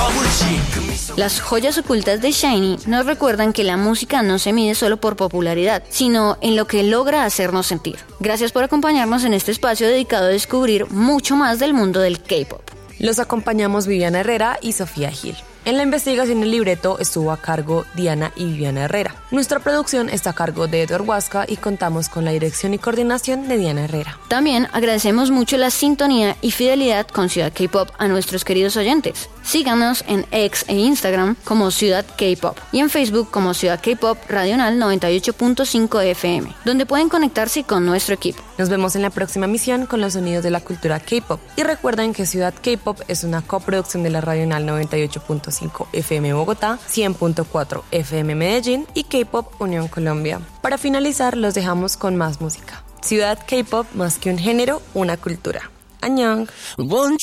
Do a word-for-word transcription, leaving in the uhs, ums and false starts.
Las joyas ocultas de SHINee nos recuerdan que la música no se mide solo por popularidad, sino en lo que logra hacernos sentir. Gracias por acompañarnos en este espacio dedicado a descubrir mucho más del mundo del K-pop. Los acompañamos Viviana Herrera y Sofía Gil. En la investigación del libreto estuvo a cargo Diana y Viviana Herrera. Nuestra producción está a cargo de Edward Huasca y contamos con la dirección y coordinación de Diana Herrera. También agradecemos mucho la sintonía y fidelidad con Ciudad K-pop a nuestros queridos oyentes. Síganos en X e Instagram como Ciudad K-pop y en Facebook como Ciudad K-pop Radional noventa y ocho punto cinco F M, donde pueden conectarse con nuestro equipo. Nos vemos en la próxima misión con los sonidos de la cultura K-pop. Y recuerden que Ciudad K-pop es una coproducción de la Radional noventa y ocho punto cinco F M Bogotá, cien punto cuatro F M Medellín y K-pop Unión Colombia. Para finalizar, los dejamos con más música. Ciudad K-pop, más que un género, una cultura. ¡Annyeong!